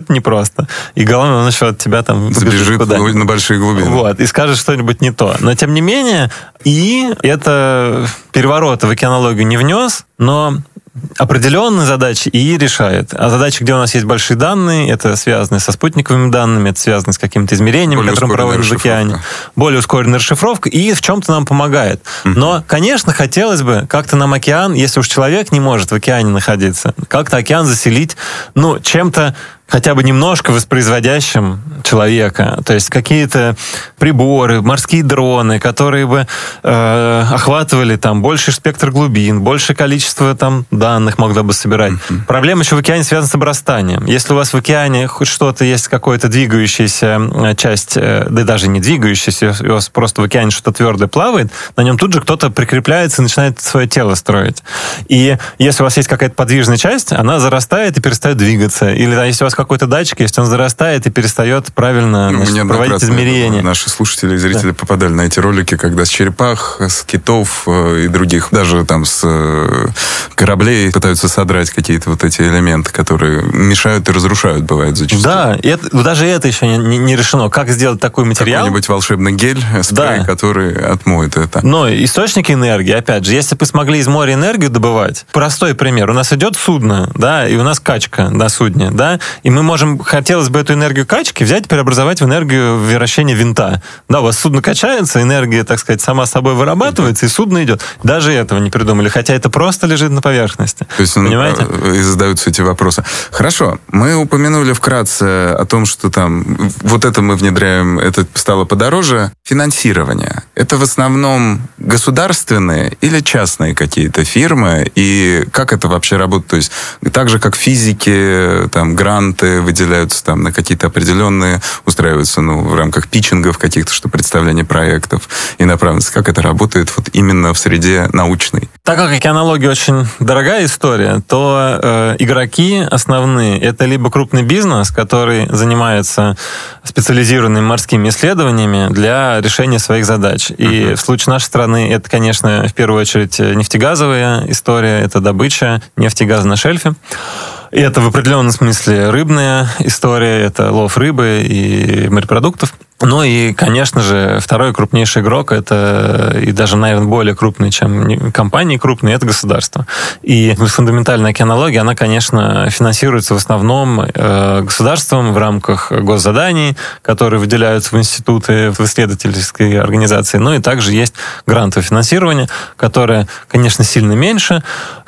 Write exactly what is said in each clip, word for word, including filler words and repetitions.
это непросто. И главное, он еще от тебя там забежит на большие глубины. Вот, и скажет что-нибудь не то. Но, тем не менее, и это перевороты в океанологию не внес, но определенные задачи и решает. А задачи, где у нас есть большие данные, это связано со спутниковыми данными, это связано с какими-то измерениями, более которые мы проводим в океане. Более ускоренная расшифровка, и в чем-то нам помогает. Uh-huh. Но, конечно, хотелось бы как-то нам океан, если уж человек не может в океане находиться, как-то океан заселить, ну, чем-то хотя бы немножко воспроизводящим человека. То есть какие-то приборы, морские дроны, которые бы э, охватывали там больший спектр глубин, большее количество там данных могло бы собирать. Mm-hmm. Проблема еще в океане связана с обрастанием. Если у вас в океане хоть что-то есть, какая-то двигающаяся часть, да даже не двигающаяся, у вас просто в океане что-то твердое плавает, на нем тут же кто-то прикрепляется и начинает свое тело строить. И если у вас есть какая-то подвижная часть, она зарастает и перестает двигаться. Или если у вас какой-то датчик есть, он зарастает и перестает правильно, ну, значит, проводить измерения. Наши слушатели и зрители да. попадали на эти ролики, когда с черепах, с китов и других, даже там с кораблей пытаются содрать какие-то вот эти элементы, которые мешают и разрушают, бывает зачастую. Да, и это, даже это еще не, не решено. Как сделать такой материал? Какой-нибудь волшебный гель, спрей, да. который отмоет это. Но источники энергии, опять же, если бы смогли из моря энергию добывать, простой пример. У нас идет судно, да, и у нас качка на судне, да, и мы можем, хотелось бы эту энергию качки взять и преобразовать в энергию вращения винта. Да, у вас судно качается, энергия, так сказать, сама собой вырабатывается, и судно идет. Даже этого не придумали, хотя это просто лежит на поверхности. То есть, понимаете? И задаются эти вопросы. Хорошо, мы упомянули вкратце о том, что там вот это мы внедряем, это стало подороже. Финансирование. Это в основном государственные или частные какие-то фирмы? И как это вообще работает? То есть так же, как в физике, там, гранты выделяются там на какие-то определенные, устраиваются, ну, в рамках питчингов каких-то, что представление проектов и направленности. Как это работает вот именно в среде научной? Так как океанология очень дорогая история, то э, игроки основные — это либо крупный бизнес, который занимается специализированными морскими исследованиями для решения своих задач. И uh-huh. в случае нашей страны это, конечно, в первую очередь нефтегазовая история, это добыча нефти и газа на шельфе. И это в определенном смысле рыбная история, это лов рыбы и морепродуктов. Ну и, конечно же, второй крупнейший игрок, это и даже, наверное, более крупный, чем компании крупные, это государство. И фундаментальная океанология, она, конечно, финансируется в основном государством в рамках госзаданий, которые выделяются в институты, в исследовательские организации. Ну и также есть грантовое финансирование, которое, конечно, сильно меньше,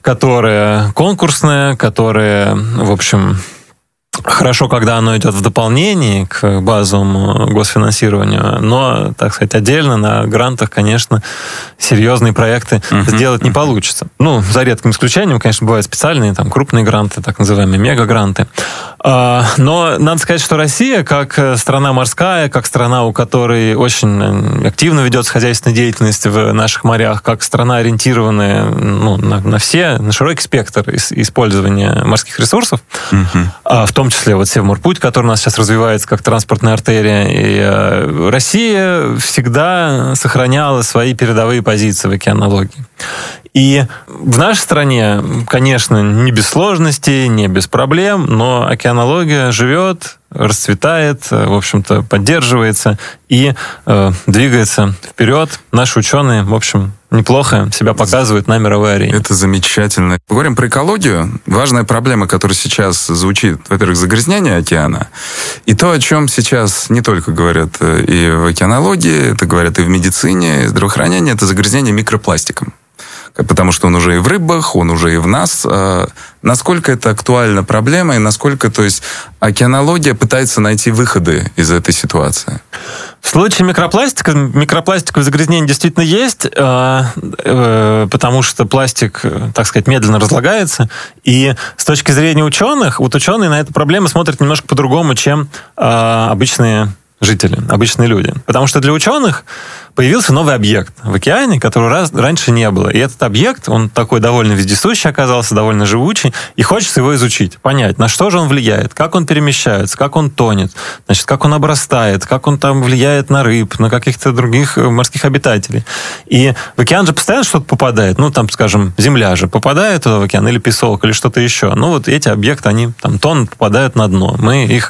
которое конкурсное, которое, в общем... Хорошо, когда оно идет в дополнении к базовому госфинансированию, но, так сказать, отдельно на грантах, конечно, серьезные проекты uh-huh. сделать не получится. Ну, за редким исключением, конечно, бывают специальные, там, крупные гранты, так называемые мегагранты. Но надо сказать, что Россия, как страна морская, как страна, у которой очень активно ведется хозяйственная деятельность в наших морях, как страна, ориентированная ну, на, на все, на широкий спектр использования морских ресурсов, uh-huh. в том числе вот Севморпуть, который у нас сейчас развивается как транспортная артерия. И Россия всегда сохраняла свои передовые позиции в океанологии. И в нашей стране, конечно, не без сложностей, не без проблем, но океанология живет, расцветает, в общем-то, поддерживается и э, двигается вперед. Наши ученые, в общем, неплохо себя показывают на мировой арене. Это замечательно. Поговорим про экологию. Важная проблема, которая сейчас звучит, во-первых, загрязнение океана, и то, о чем сейчас не только говорят и в океанологии, это говорят и в медицине, и в здравоохранении, это загрязнение микропластиком. Потому что он уже и в рыбах, он уже и в нас. Насколько это актуальна проблема, и насколько, то есть, океанология пытается найти выходы из этой ситуации? В случае микропластика, микропластиковое загрязнение действительно есть, потому что пластик, так сказать, медленно разлагается. И с точки зрения ученых, вот ученые на эту проблему смотрят немножко по-другому, чем обычные жители, обычные люди. Потому что для ученых появился новый объект в океане, которого раз, раньше не было. И этот объект, он такой довольно вездесущий оказался, довольно живучий, и хочется его изучить, понять, на что же он влияет, как он перемещается, как он тонет, значит, как он обрастает, как он там влияет на рыб, на каких-то других морских обитателей. И в океан же постоянно что-то попадает. Ну, там, скажем, земля же попадает туда в океан, или песок, или что-то еще. Ну, вот эти объекты, они там тонут, попадают на дно. Мы их